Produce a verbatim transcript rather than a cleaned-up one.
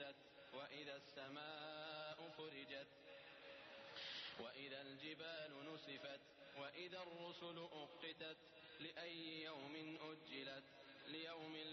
طمست وإذا السماء فرجت وإذا الجبال نسفت وإذا الرسل أقتت لأي يوم أجلت ليوم